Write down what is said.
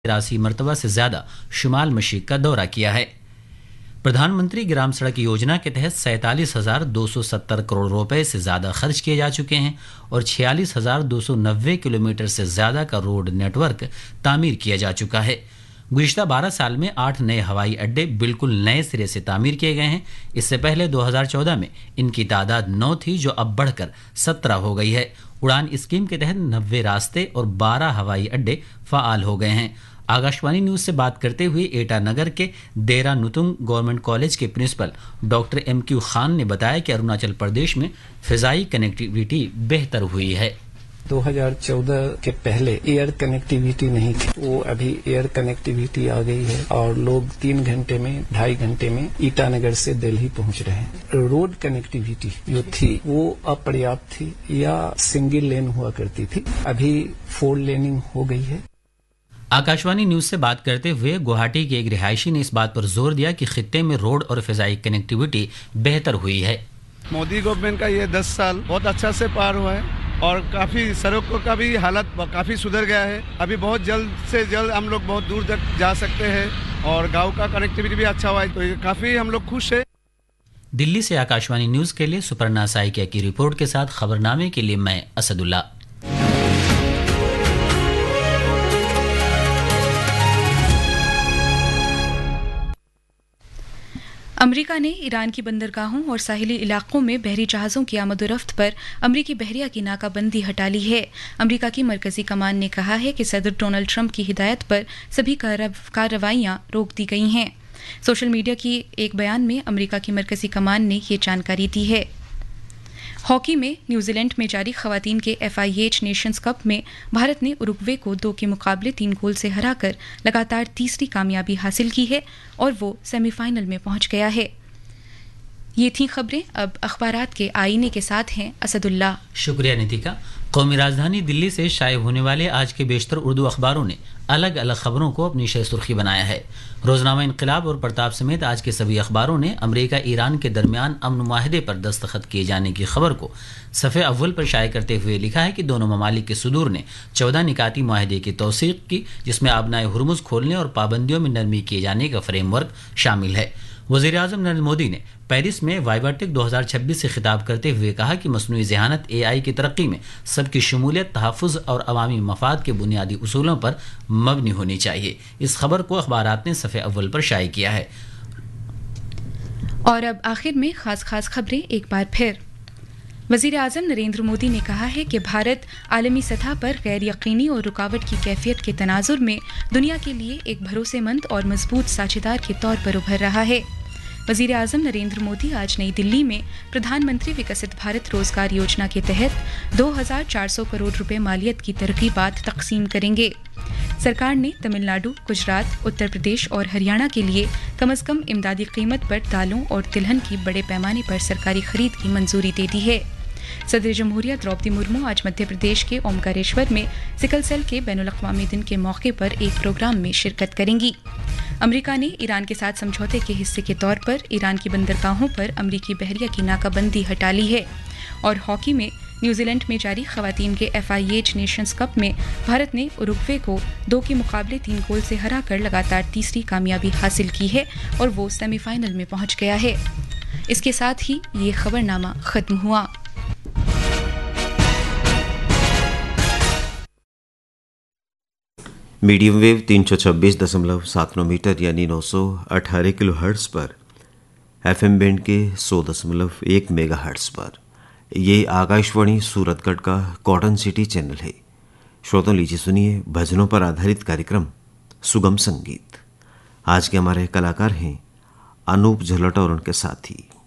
83 मरतबा से ज्यादा शुमाल मशीक का दौरा किया है। प्रधानमंत्री ग्राम सड़क योजना के तहत 47,270 करोड़ रुपए से ज्यादा खर्च किए जा चुके हैं और 46,290 किलोमीटर से ज्यादा का रोड नेटवर्क तामीर किया जा चुका है। गुज़िश्ता 12 साल में 8 नए हवाई अड्डे बिल्कुल नए सिरे से तामीर किए गए हैं। इससे पहले 2014 में इनकी तादाद 9 थी, जो अब बढ़कर 17 हो गई है। उड़ान स्कीम के तहत 90 रास्ते और 12 हवाई अड्डे फ़ाल हो गए हैं। आकाशवाणी न्यूज़ से बात करते हुए एटा नगर के देरा नुतुंग गवर्नमेंट कॉलेज के प्रिंसिपल डॉक्टर MQ खान ने बताया कि अरुणाचल प्रदेश में फ़िज़ाई कनेक्टिविटी बेहतर हुई है। 2014 के पहले एयर कनेक्टिविटी नहीं थी, वो अभी एयर कनेक्टिविटी आ गई है और लोग 3 घंटे में 2.5 घंटे में ईटानगर से दिल्ली पहुंच रहे हैं। रोड कनेक्टिविटी जो थी वो अपर्याप्त थी या सिंगल लेन हुआ करती थी, अभी 4 लेनिंग हो गई है। आकाशवाणी न्यूज से बात करते हुए गुवाहाटी के एक रिहायशी ने इस बात पर जोर दिया कि खित्ते में रोड और फ़िज़ाई कनेक्टिविटी बेहतर हुई है। मोदी गवर्नमेंट का ये 10 साल बहुत अच्छा से पार हुआ है और काफी सड़कों का भी हालत काफी सुधर गया है। अभी बहुत जल्द से जल्द हम लोग बहुत दूर तक जा सकते हैं और गांव का कनेक्टिविटी भी अच्छा हुआ है, तो काफी हम लोग खुश है। दिल्ली से आकाशवाणी न्यूज के लिए सुपर्णा साइकिया की रिपोर्ट के साथ खबरनामे के लिए मैं असदुल्ला। अमेरिका ने ईरान की बंदरगाहों और साहिली इलाकों में बहरी जहाज़ों की आमद-ओ-रफ्त पर अमेरिकी बहरिया की नाकाबंदी हटा ली है। अमेरिका की मरकजी कमान ने कहा है कि सदर डोनाल्ड ट्रंप की हिदायत पर सभी कार्रवाइयां रोक दी गई हैं। सोशल मीडिया की एक बयान में अमेरिका की मरकजी कमान ने ये जानकारी दी है। हॉकी में न्यूजीलैंड में जारी खवातीन के FIH नेशंस कप में भारत ने उरुग्वे को 2 के मुकाबले 3 गोल से हराकर लगातार तीसरी कामयाबी हासिल की है और वो सेमीफाइनल में पहुंच गया है। ये थी खबरें। अब अखबारात के आईने के साथ हैं असदुल्ला। शुक्रिया नितिका। कौमी राजधानी दिल्ली से शाये होने वाले आज के बेशतर उर्दू अखबारों ने अलग अलग खबरों को अपनी शह सुर्खी बनाया है। रोजनामा इनकलाब और प्रताप समेत आज के सभी अखबारों ने अमेरिका ईरान के दरमियान अमन माहदे पर दस्तखत किए जाने की खबर को सफ़े अव्वल पर शाये करते हुए लिखा है कि दोनों ममालिक के सुदूर ने 14 निकाती माहदे की तौसीक की, जिसमें आबनाए हुरमुज़ खोलने और पाबंदियों में नरमी किए जाने का फ्रेमवर्क शामिल है। वज़ीर-ए-आज़म नरेंद्र मोदी ने पेरिस में वाइवाटेक 2026 से खिताब करते हुए कहा कि मसनूई ज़हानत AI की तरक्की में सबकी शमूलियत, तहफ़्फ़ुज़ और अवामी मफाद के बुनियादी उसूलों पर मबनी होनी चाहिए। इस खबर को अखबारात ने सफ़े अव्वल पर शाये किया है। और अब आखिर में खास खबरें एक बार फिर। वज़ीर-ए-आज़म नरेंद्र मोदी ने कहा है कि भारत आलमी सतह पर गैर यकीनी और रुकावट की कैफियत के तनाजुर में दुनिया के लिए एक भरोसेमंद और मजबूत साझेदार के तौर पर उभर रहा है। वज़ीर-ए-आज़म नरेंद्र मोदी आज नई दिल्ली में प्रधानमंत्री विकसित भारत रोजगार योजना के तहत 2,400 करोड़ रुपए मालियत की तरगीबात तकसीम करेंगे। सरकार ने तमिलनाडु, गुजरात, उत्तर प्रदेश और हरियाणा के लिए कम से कम इमदादी कीमत पर दालों और तिलहन की बड़े पैमाने पर सरकारी खरीद की मंजूरी दे दी है। सदर जमहूरिया द्रौपदी मुर्मू आज मध्य प्रदेश के ओमकारेश्वर में सिकल सेल के बैनुल-अक़वामी दिन के मौके पर एक प्रोग्राम में शिरकत करेंगी। अमेरिका ने ईरान के साथ समझौते के हिस्से के तौर पर ईरान की बंदरगाहों पर अमेरिकी बहरिया की नाकाबंदी हटा ली है। और हॉकी में न्यूजीलैंड में जारी खवातीन के FIH नेशंस कप में भारत ने उरुग्वे को 2 के मुकाबले 3 गोल से हराकर लगातार तीसरी कामयाबी हासिल की है और वो सेमीफाइनल में पहुंच गया है। इसके साथ ही ये खबरनामा खत्म हुआ। मीडियम वेव 326.79 मीटर यानी 918 किलोहर्ट्ज़ पर, FM बैंड के 100.1 मेगाहर्ट्ज़ पर ये आकाशवाणी सूरतगढ़ का कॉटन सिटी चैनल है। श्रोताओं, लीजिए सुनिए भजनों पर आधारित कार्यक्रम सुगम संगीत। आज के हमारे कलाकार हैं अनूप झलट और उनके साथी।